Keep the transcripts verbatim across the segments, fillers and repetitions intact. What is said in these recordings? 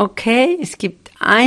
okay, es gibt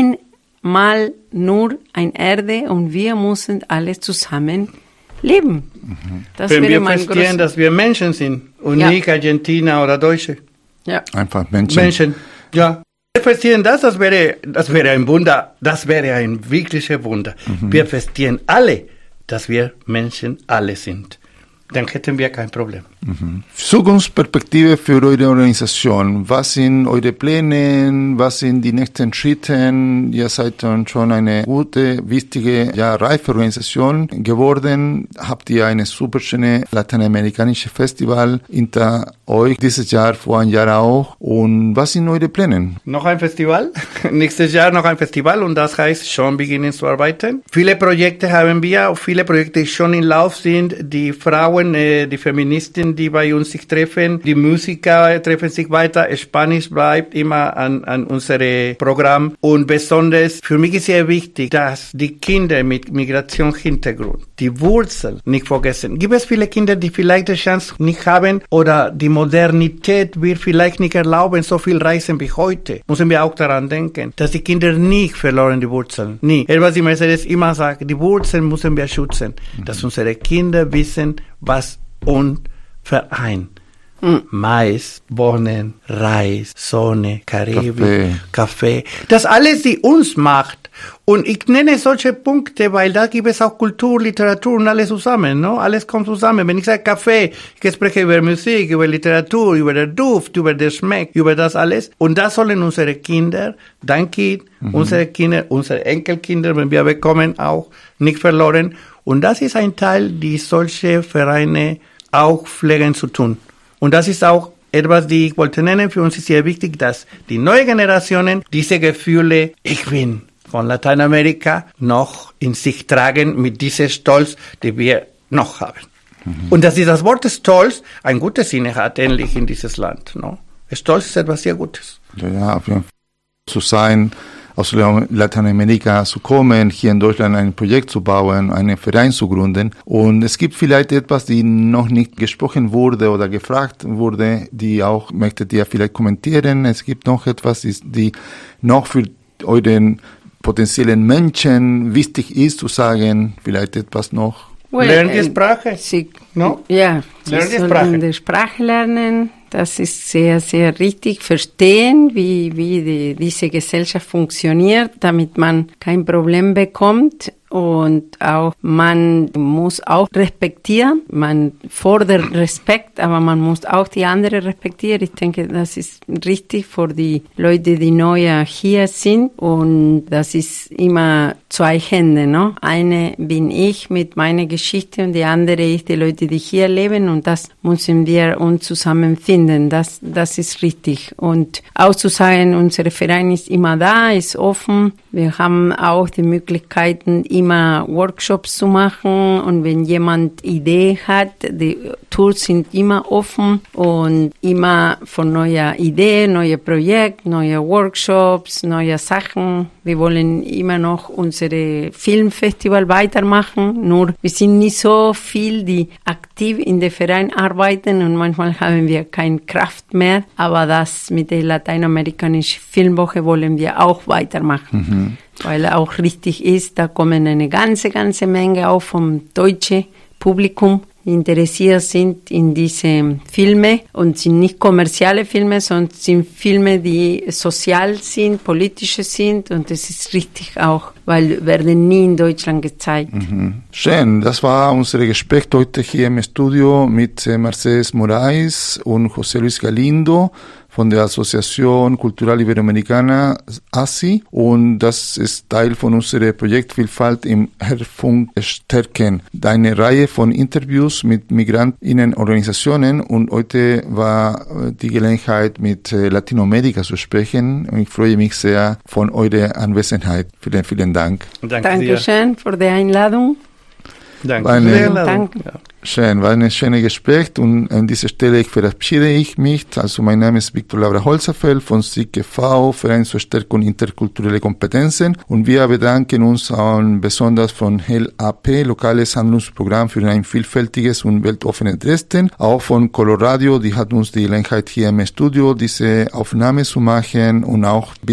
einmal nur eine Erde und wir müssen alle zusammen leben. Mhm. Das Wenn wäre wir mein verstehen, großes- dass wir Menschen sind und Ja. nicht Argentinier oder Deutsche. Ja. Einfach Menschen. Menschen, ja. Wir verstehen das, das wäre, das wäre ein Wunder, das wäre ein wirkliches Wunder. Mhm. Wir verstehen alle, dass wir Menschen alle sind. Dann hätten wir kein Problem. Mhm. Zukunftsperspektive für eure Organisation. Was sind eure Pläne? Was sind die nächsten Schritte? Ihr seid dann schon eine gute, wichtige, ja, reife Organisation geworden. Habt ihr eine super schöne lateinamerikanische Festival hinter euch dieses Jahr, vor einem Jahr auch. Und was sind eure Pläne? Noch ein Festival, nächstes Jahr noch ein Festival und das heißt schon beginnen zu arbeiten. Viele Projekte haben wir, viele Projekte die schon in Lauf sind. Die Frauen, äh, die Feministen, die bei uns sich treffen, die Musiker treffen sich weiter. Spanisch bleibt immer an, an unserem Programm und besonders für mich ist sehr wichtig, dass die Kinder mit Migrationshintergrund die Wurzel nicht vergessen. Gibt es viele Kinder, die vielleicht die Chance nicht haben oder die Modernität wird vielleicht nicht erlauben, so viel reisen wie heute. Müssen wir auch daran denken, dass die Kinder nicht verloren die Wurzeln. Nie. Was ich Mercedes immer sage, die Wurzeln müssen wir schützen. Mhm. Dass unsere Kinder wissen, was uns vereint. Mhm. Mais, Bohnen, Reis, Sonne, Karibik, Kaffee. Kaffee. Das alles, die uns macht. Und ich nenne solche Punkte, weil da gibt es auch Kultur, Literatur und alles zusammen, no? Alles kommt zusammen. Wenn ich sage Kaffee, ich spreche über Musik, über Literatur, über den Duft, über den Geschmack, über das alles. Und das sollen unsere Kinder, dein Kind, mhm. unsere Kinder, unsere Enkelkinder, wenn wir bekommen, auch nicht verloren. Und das ist ein Teil, die solche Vereine auch pflegen zu tun. Und das ist auch etwas, die ich wollte nennen. Für uns ist sehr wichtig, dass die neuen Generationen diese Gefühle, ich bin von Lateinamerika, noch in sich tragen mit diesem Stolz, den wir noch haben. Mhm. Und dass das Wort Stolz ein gutes Sinne hat, ähnlich in dieses Land. No? Stolz ist etwas sehr Gutes. Ja, auf jeden Fall zu sein, aus Lateinamerika zu kommen, hier in Deutschland ein Projekt zu bauen, einen Verein zu gründen. Und es gibt vielleicht etwas, die noch nicht gesprochen wurde oder gefragt wurde, die auch möchtet ihr vielleicht kommentieren. Es gibt noch etwas, die noch für euren potenziellen Menschen wichtig ist zu sagen, vielleicht etwas noch. Well, lernen die Sprache. Sie, no? Ja, sie lernen die sollen Sprache. die Sprache lernen. Das ist sehr, sehr richtig. Verstehen, wie, wie die, diese Gesellschaft funktioniert, damit man kein Problem bekommt. Und auch, man muss auch respektieren. Man fordert Respekt, aber man muss auch die anderen respektieren. Ich denke, das ist richtig für die Leute, die neu hier sind. Und das ist immer zwei Hände, ne? Eine bin ich mit meiner Geschichte und die andere ist die Leute, die hier leben. Und das müssen wir uns zusammenfinden. Das, das ist richtig. Und auch zu sagen, unser Verein ist immer da, ist offen. Wir haben auch die Möglichkeiten, immer Workshops zu machen und wenn jemand Idee hat, die Tools sind immer offen und immer von neuer Idee, neue Projekte, neue Workshops, neue Sachen. Wir wollen immer noch unsere Filmfestival weitermachen, nur wir sind nicht so viel, die aktiv in der Verein arbeiten und manchmal haben wir keine Kraft mehr, aber das mit der lateinamerikanischen Filmwoche wollen wir auch weitermachen. Mhm. Weil auch richtig ist, da kommen eine ganze, ganze Menge auch vom deutschen Publikum, die interessiert sind in diese Filme und sind nicht kommerzielle Filme, sondern sind Filme, die sozial sind, politische sind und das ist richtig auch, weil werden nie in Deutschland gezeigt. Mhm. Schön, das war unser Gespräch heute hier im Studio mit Mercedes Moraes und José Luis Galindo von der Asociación Cultural Iberoamericana A S I und das ist Teil von unserem Projekt Vielfalt im Hörfunk stärken. Eine Reihe von Interviews mit Migrantinnenorganisationen und heute war die Gelegenheit mit Latinamerika zu sprechen und ich freue mich sehr von eurer Anwesenheit. Vielen, vielen Dank. Danke Dankeschön für die Einladung. Danke Eine, für die Einladung. Danke. Ja. Schön, war ein schönes Gespräch und an dieser Stelle verabschiede ich mich. Also mein Name ist Victor Laura Holzerfeld von S I G V, Verein zur Stärkung interkulturelle Kompetenzen und wir bedanken uns auch besonders von L A P, Lokales Handlungsprogramm für ein vielfältiges und weltoffenes Dresden, auch von Coloradio, die hat uns die Gelegenheit hier im Studio diese Aufnahme zu machen und auch